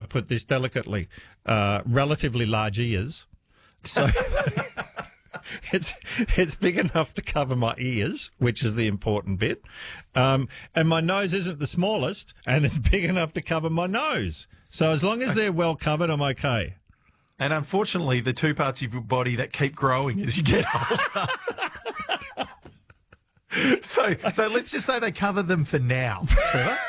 put this delicately, relatively large ears. So it's big enough to cover my ears, which is the important bit. And my nose isn't the smallest, and it's big enough to cover my nose. So as long as they're well covered, I'm okay. And unfortunately, the two parts of your body that keep growing as you get older. So let's just say they cover them for now, Trevor.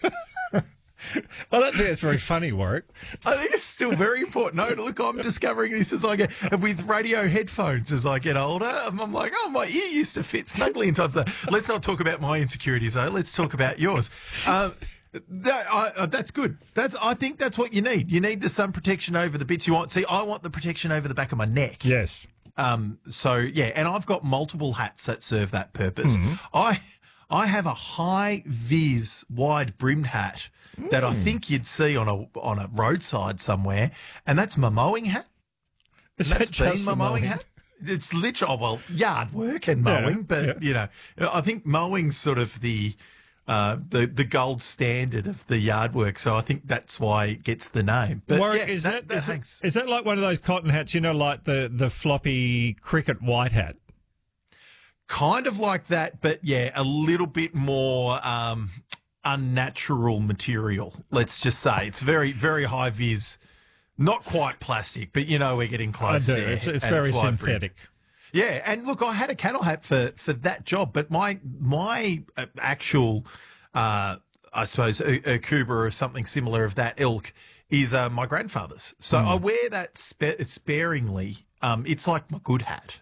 I don't think it's very funny, Warwick. I think it's still very important. No, look, I'm discovering this as I get with radio headphones as I get older. I'm like, oh, my ear used to fit snugly in times. Let's not talk about my insecurities, though. Let's talk about yours. That's good. I think that's what you need. You need the sun protection over the bits you want. See, I want the protection over the back of my neck. Yes. So yeah, and I've got multiple hats that serve that purpose. I have a high vis wide brimmed hat that I think you'd see on a roadside somewhere, and that's my mowing hat. That's been my mowing hat. It's literally yard work and mowing, but you know, I think mowing's sort of the gold standard of the yard work, so I think that's why it gets the name. But Warwick, is that like one of those cotton hats, you know, like the floppy cricket white hat? Kind of like that, but yeah, a little bit more unnatural material. Let's just say it's very, very high vis, not quite plastic, but you know we're getting close there. It's very synthetic. Yeah, and look, I had a cattle hat for that job, but my actual, I suppose, a Kuba or something similar of that ilk is my grandfather's. So I wear that sparingly. It's like my good hat.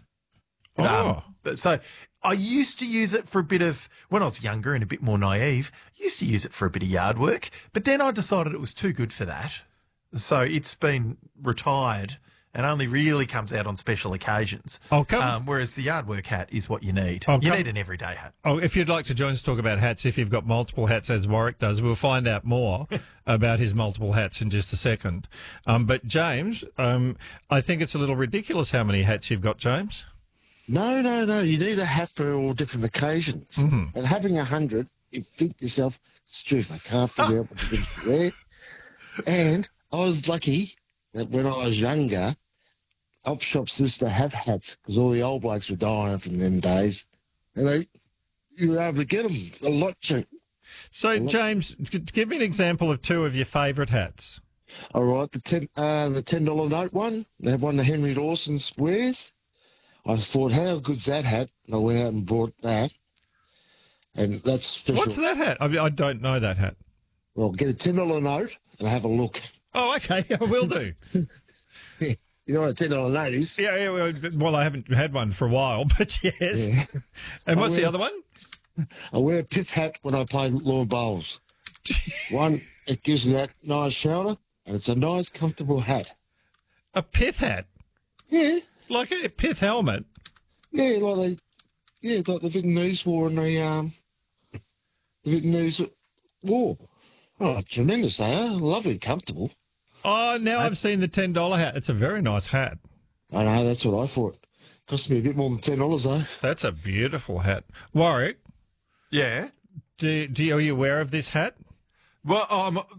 So I used to use it for a bit of, when I was younger and a bit more naive, I used to use it for a bit of yard work, but then I decided it was too good for that. So it's been retired and only really comes out on special occasions. Whereas the yard work hat is what you need. You need an everyday hat. Oh, if you'd like to join us to talk about hats, if you've got multiple hats, as Warwick does, we'll find out more about his multiple hats in just a second. But James, I think it's a little ridiculous how many hats you've got, James. No. You need a hat for all different occasions. And having 100, you think to yourself, it's true, I can't figure out what to wear. And I was lucky that when I was younger, op shops used to have hats because all the old blokes were dying from them days. And you were able to get them a lot cheap. So, James, give me an example of two of your favourite hats. All right, the $10 note one. They have one that Henry Lawson wears. I thought, how good's that hat? And I went out and bought that. And that's special. What's that hat? I don't know that hat. Well, get a $10 note and have a look. Oh, okay. I will do. You know what a $10 note is? Yeah. Well, I haven't had one for a while, but yes. Yeah. And what's the other one? I wear a pith hat when I play lawn bowls. One, it gives me that nice shoulder, and it's a nice, comfortable hat. A pith hat? Yeah. Like a pith helmet? Yeah, like the Vietnamese wore and the Vietnamese wore. Oh, tremendous they are. Lovely, comfortable. Oh, now I've seen the $10 hat. It's a very nice hat. I know, that's what I thought. Cost me a bit more than $10 though. That's a beautiful hat. Warwick? Yeah? Are you aware of this hat? Well,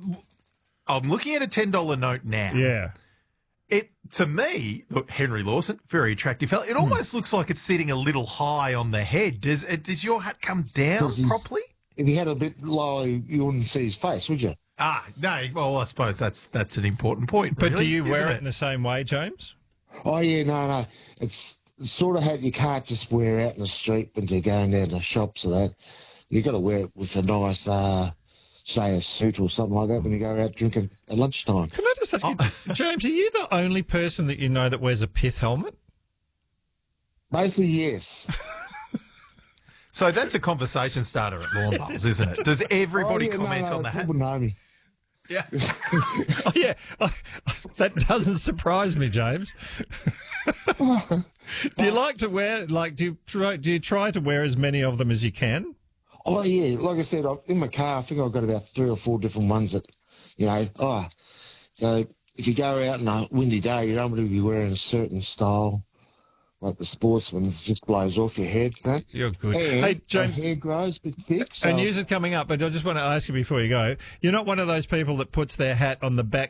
I'm looking at a $10 note now. Yeah. To me, look, Henry Lawson, very attractive fella. It almost looks like it's sitting a little high on the head. Does your hat come down properly? If he had a bit low, you wouldn't see his face, would you? No. Well, I suppose that's an important point. But really, do you wear it in the same way, James? Oh, yeah, no. It's the sort of hat you can't just wear out in the street when you're going down to shops or that. You've got to wear it with a nice, say, a suit or something like that when you go out drinking at lunchtime. Can I just ask you, James, are you the only person that you know that wears a pith helmet? Basically, yes. So that's a conversation starter at lawn bowls, isn't it? Does everybody comment on the hat? People know me. Yeah. Oh, yeah. That doesn't surprise me, James. Do you like to wear, do you try to wear as many of them as you can? Oh, yeah. Like I said, in my car, I think I've got about 3 or 4 different ones that, so if you go out on a windy day, you don't want to be wearing a certain style, like the sportsman's, just blows off your head. No? You're good. And hey, James. My hair grows a bit thick. And news is coming up, but I just want to ask you before you go, you're not one of those people that puts their hat on the back